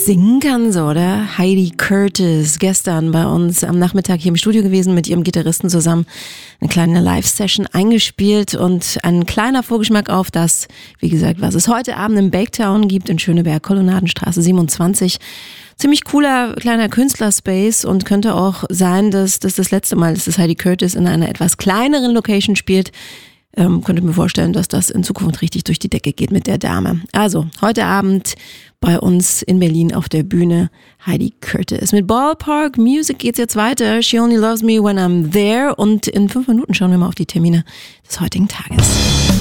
singen kann, so, oder? Heidi Curtis, gestern bei uns am Nachmittag hier im Studio gewesen, mit ihrem Gitarristen zusammen eine kleine Live-Session eingespielt und ein kleiner Vorgeschmack auf das, wie gesagt, was es heute Abend im Baketown gibt in Schöneberg, Kolonnadenstraße 27. Ziemlich cooler kleiner Künstlerspace und könnte auch sein, dass das letzte Mal ist, dass Heidi Curtis in einer etwas kleineren Location spielt. Könnte mir vorstellen, dass das in Zukunft richtig durch die Decke geht mit der Dame. Also, heute Abend bei uns in Berlin auf der Bühne Heidi Curtis. Mit Ballpark Music geht's jetzt weiter. She Only Loves Me When I'm There. Und in 5 Minuten schauen wir mal auf die Termine des heutigen Tages.